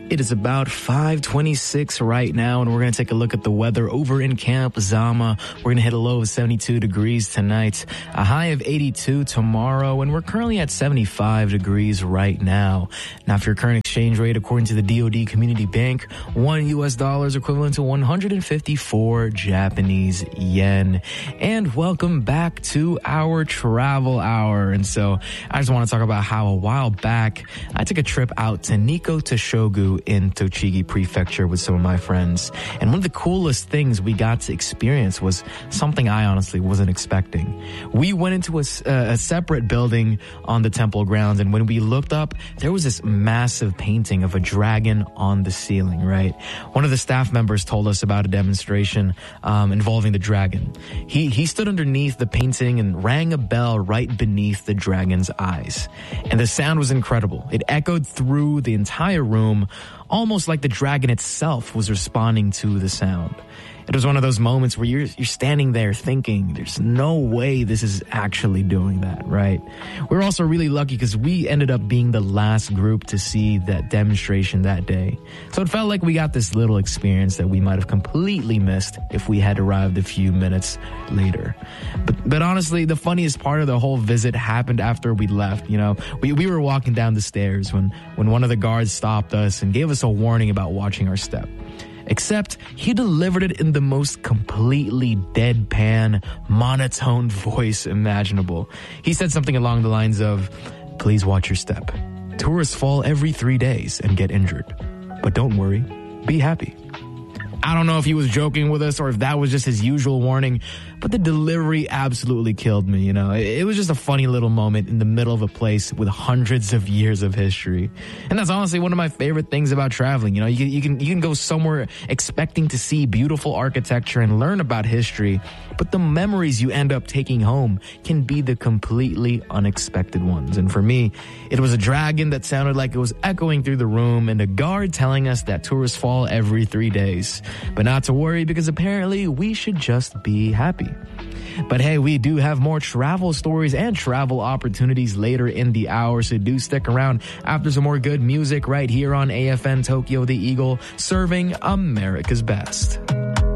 It is about 5:26 right now, and we're going to take a look at the weather over in Camp Zama. We're going to hit a low of 72 degrees tonight, a high of 82 tomorrow, and we're currently at 75 degrees right now. Now, for your current exchange rate, according to the DoD Community Bank, $1 is equivalent to 154 Japanese yen. And welcome back to our travel hour. And so I just want to talk about how a while back I took a trip out to Nikko Toshogu in Tochigi Prefecture with some of my friends. And one of the coolest things we got to experience was something I honestly wasn't expecting. We went into a separate building on the temple grounds, and when we looked up, there was this massive painting of a dragon on the ceiling, right? One of the staff members told us about a demonstration involving the dragon. He stood underneath the painting and rang a bell right beneath the dragon's eyes. And the sound was incredible. It echoed through the entire room, almost like the dragon itself was responding to the sound. It was one of those moments where you're standing there thinking, there's no way this is actually doing that, right? We're also really lucky because we ended up being the last group to see that demonstration that day. So it felt like we got this little experience that we might have completely missed if we had arrived a few minutes later. But honestly, the funniest part of the whole visit happened after we left. You know, we were walking down the stairs when one of the guards stopped us and gave us a warning about watching our step. Except he delivered it in the most completely deadpan, monotone voice imaginable. He said something along the lines of, "Please watch your step. Tourists fall every 3 days and get injured. But don't worry, be happy." I don't know if he was joking with us or if that was just his usual warning, but the delivery absolutely killed me, you know. It was just a funny little moment in the middle of a place with hundreds of years of history. And that's honestly one of my favorite things about traveling. You know, you can go somewhere expecting to see beautiful architecture and learn about history, but the memories you end up taking home can be the completely unexpected ones. And for me, it was a dragon that sounded like it was echoing through the room and a guard telling us that tourists fall every 3 days. But not to worry, because apparently we should just be happy. But hey, we do have more travel stories and travel opportunities later in the hour, so do stick around after some more good music right here on AFN Tokyo the Eagle, serving America's best.